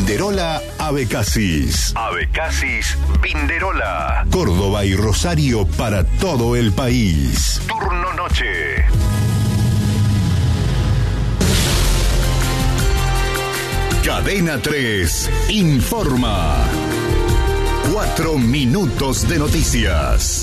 Vinderola Abecasis. Abecasis Vinderola. Córdoba y Rosario para todo el país. Turno noche. Cadena 3 informa. 4 minutos de noticias.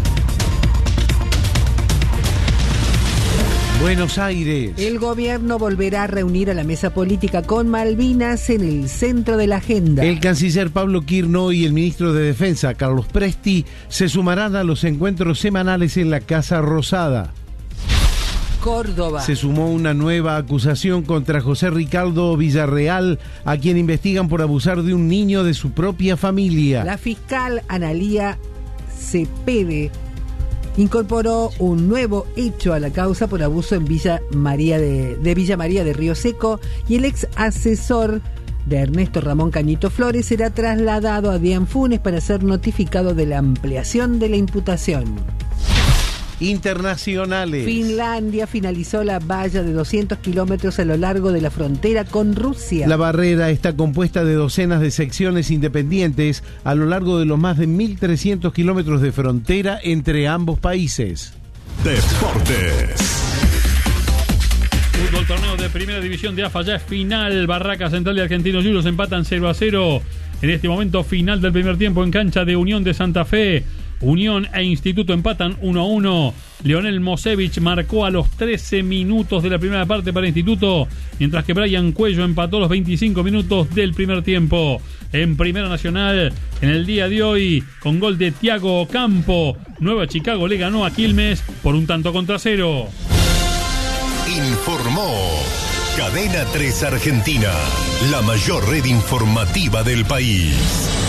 Buenos Aires. El gobierno volverá a reunir a la mesa política con Malvinas en el centro de la agenda. El canciller Pablo Quirno y el ministro de Defensa, Carlos Presti, se sumarán a los encuentros semanales en la Casa Rosada. Córdoba. Se sumó una nueva acusación contra José Ricardo Villarreal, a quien investigan por abusar de un niño de su propia familia. La fiscal Analía Cepede incorporó un nuevo hecho a la causa por abuso en Villa María de Río Seco, y el ex asesor de Ernesto Ramón Cañito Flores será trasladado a Dian Funes para ser notificado de la ampliación de la imputación. Internacionales. Finlandia finalizó la valla de 200 kilómetros a lo largo de la frontera con Rusia. La barrera está compuesta de docenas de secciones independientes a lo largo de los más de 1.300 kilómetros de frontera entre ambos países. Deportes. Fútbol, torneo de primera división de AFA, ya es final. Barraca Central y Argentinos Juniors empatan 0-0. En este momento final del primer tiempo en cancha de Unión de Santa Fe. Unión e Instituto empatan 1-1. Leonel Mosevich marcó a los 13 minutos de la primera parte para Instituto, mientras que Brian Cuello empató los 25 minutos del primer tiempo. En Primera Nacional, en el día de hoy, con gol de Thiago Ocampo, Nueva Chicago le ganó a Quilmes por 1-0. Informó Cadena 3 Argentina, la mayor red informativa del país.